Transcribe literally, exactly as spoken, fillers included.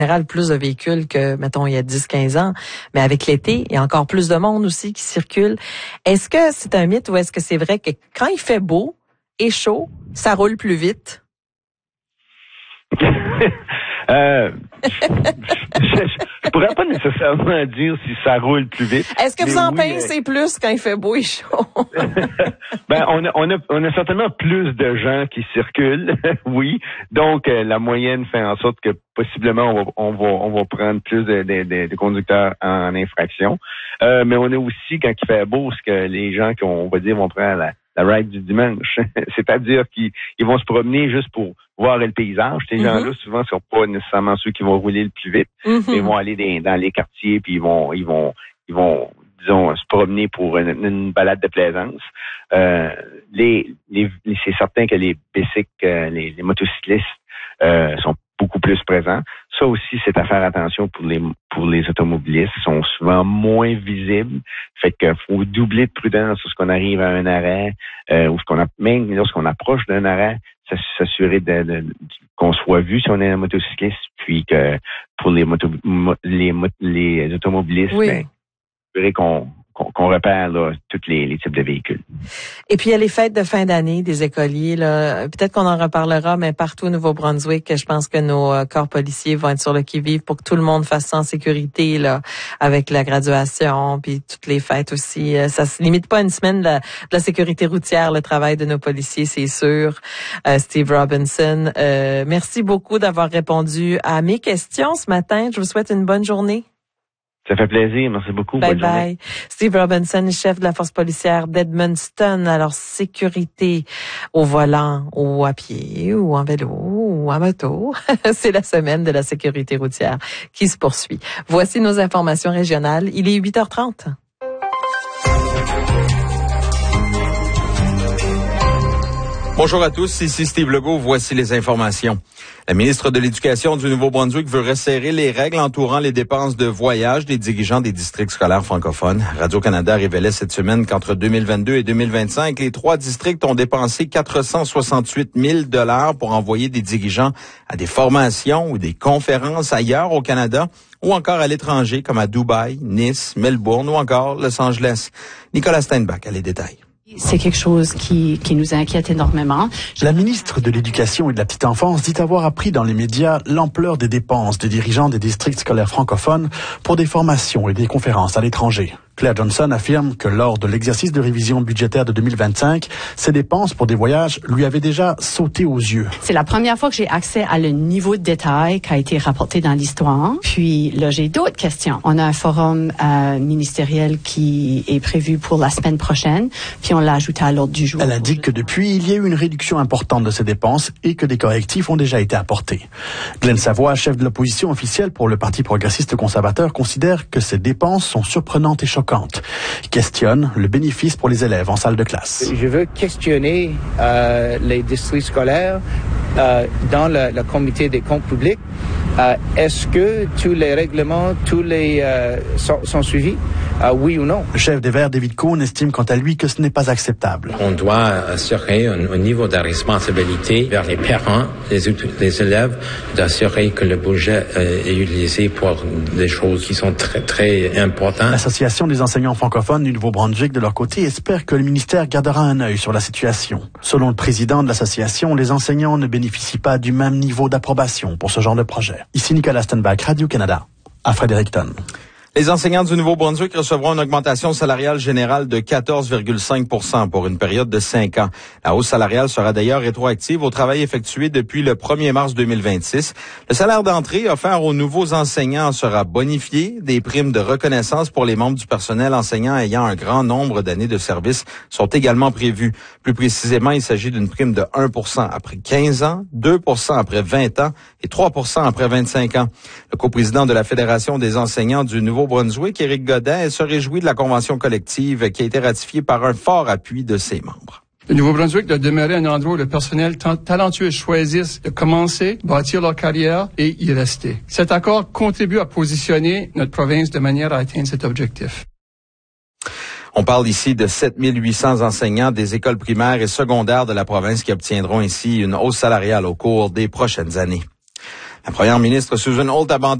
général plus de véhicules que, mettons, il y a dix quinze ans. Mais avec l'été, il y a encore plus de monde aussi qui circule. Est-ce que c'est un mythe ou est-ce que c'est vrai que quand il fait beau et chaud, ça roule plus vite? euh, je, je pourrais pas nécessairement dire si ça roule plus vite. Est-ce que vous en oui, pensez euh... plus quand il fait beau et chaud? ben, on a, on a, on a certainement plus de gens qui circulent, oui. Donc, euh, la moyenne fait en sorte que possiblement on va, on va, on va prendre plus de, de, de, de conducteurs en infraction. Euh, mais on a aussi, quand il fait beau, ce que les gens qui, on va dire, vont prendre la la ride du dimanche. C'est-à-dire qu'ils ils vont se promener juste pour voir le paysage. Ces mm-hmm. gens-là, souvent, ne sont pas nécessairement ceux qui vont rouler le plus vite. Mm-hmm. Mais ils vont aller dans, dans les quartiers, puis ils vont, ils vont, ils vont, disons, se promener pour une, une balade de plaisance. Euh, les, les, c'est certain que les bicycles, les, les motocyclistes euh, sont beaucoup plus présents. Ça aussi, c'est à faire attention pour les pour les automobilistes. Ils sont souvent moins visibles. Fait qu'il faut doubler de prudence lorsqu'on arrive à un arrêt, euh, ou ce qu'on a, même lorsqu'on approche d'un arrêt, s'assurer de, de, qu'on soit vu si on est un motocycliste, puis que pour les moto, les, les automobilistes, oui. ben, s'assurer qu'on Qu'on, qu'on repère là, tous les, les types de véhicules. Et puis, il y a les fêtes de fin d'année des écoliers. Là. Peut-être qu'on en reparlera, mais partout au Nouveau-Brunswick, je pense que nos euh, corps policiers vont être sur le qui-vive pour que tout le monde fasse ça en sécurité, là, avec la graduation, puis toutes les fêtes aussi. Ça se limite pas à une semaine de la, de la sécurité routière, le travail de nos policiers, c'est sûr. Euh, Steve Robinson, euh, merci beaucoup d'avoir répondu à mes questions ce matin. Je vous souhaite une bonne journée. Ça fait plaisir. Merci beaucoup. Bye Bonne bye. journée. Steve Robinson, chef de la force policière d'Edmundston. Alors, sécurité au volant ou à pied ou en vélo ou en moto. C'est la semaine de la sécurité routière qui se poursuit. Voici nos informations régionales. Il est huit heures trente. Bonjour à tous, ici Steve Legault, voici les informations. La ministre de l'Éducation du Nouveau-Brunswick veut resserrer les règles entourant les dépenses de voyage des dirigeants des districts scolaires francophones. Radio-Canada révélait cette semaine qu'entre deux mille vingt-deux et deux mille vingt-cinq, les trois districts ont dépensé quatre cent soixante-huit mille dollars pour envoyer des dirigeants à des formations ou des conférences ailleurs au Canada ou encore à l'étranger comme à Dubaï, Nice, Melbourne ou encore Los Angeles. Nicolas Steinbach a les détails. C'est quelque chose qui, qui nous inquiète énormément. La ministre de l'Éducation et de la Petite Enfance dit avoir appris dans les médias l'ampleur des dépenses des dirigeants des districts scolaires francophones pour des formations et des conférences à l'étranger. Claire Johnson affirme que lors de l'exercice de révision budgétaire de deux mille vingt-cinq, ces dépenses pour des voyages lui avaient déjà sauté aux yeux. C'est la première fois que j'ai accès à le niveau de détail qui a été rapporté dans l'histoire. Puis là, j'ai d'autres questions. On a un forum euh, ministériel qui est prévu pour la semaine prochaine, puis on l'a ajouté à l'ordre du jour. Elle indique que depuis, il y a eu une réduction importante de ces dépenses et que des correctifs ont déjà été apportés. Glenn Savoie, chef de l'opposition officielle pour le Parti progressiste conservateur, considère que ces dépenses sont surprenantes et choquantes. Il questionne le bénéfice pour les élèves en salle de classe. Je veux questionner euh, les districts scolaires euh, dans le, le comité des comptes publics. Euh, est-ce que tous les règlements, tous les euh, sont, sont suivis, euh, oui ou non? Le chef des Verts, David Cohn, estime quant à lui que ce n'est pas acceptable. On doit assurer un, un niveau de responsabilité vers les parents, les, les élèves, d'assurer que le budget euh, est utilisé pour des choses qui sont très, très importantes. L'Association des enseignants francophones du Nouveau-Brunswick, de leur côté, espère que le ministère gardera un œil sur la situation. Selon le président de l'association, les enseignants ne bénéficient pas du même niveau d'approbation pour ce genre de projet. Ici Nicolas Steinbach, Radio-Canada, à Fredericton. Les enseignants du Nouveau-Brunswick recevront une augmentation salariale générale de quatorze virgule cinq pour cent pour une période de cinq ans. La hausse salariale sera d'ailleurs rétroactive au travail effectué depuis le premier mars deux mille vingt-six. Le salaire d'entrée offert aux nouveaux enseignants sera bonifié. Des primes de reconnaissance pour les membres du personnel enseignant ayant un grand nombre d'années de service sont également prévues. Plus précisément, il s'agit d'une prime de un pour cent après quinze ans, deux pour cent après vingt ans et trois pour cent après vingt-cinq ans. Le coprésident de la Fédération des enseignants du Nouveau Nouveau-Brunswick, Éric Godin, se réjouit de la convention collective qui a été ratifiée par un fort appui de ses membres. Le Nouveau-Brunswick doit demeurer un endroit où le personnel talentueux choisisse de commencer, bâtir leur carrière et y rester. Cet accord contribue à positionner notre province de manière à atteindre cet objectif. On parle ici de sept mille huit cents enseignants des écoles primaires et secondaires de la province qui obtiendront ainsi une hausse salariale au cours des prochaines années. La première ministre Susan Holt abandonne